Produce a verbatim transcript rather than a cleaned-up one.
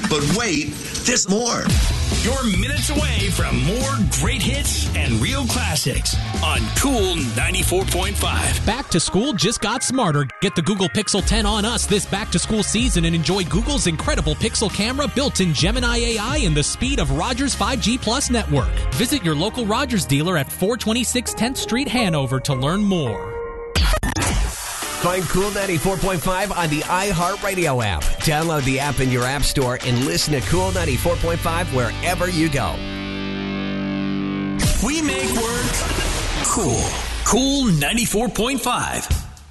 But wait, there's more. You're minutes away from more great hits and real classics on Cool ninety-four point five. Back to school just got smarter. Get the Google Pixel ten on us this back-to-school season and enjoy Google's incredible Pixel camera, built-in Gemini A I, and the speed of Rogers five G Plus network. Visit your local Rogers dealer at four twenty-six tenth Street, Hanover to learn more. Find Cool ninety-four point five on the iHeartRadio app. Download the app in your app store and listen to Cool ninety-four point five wherever you go. We make work cool. Cool ninety-four point five.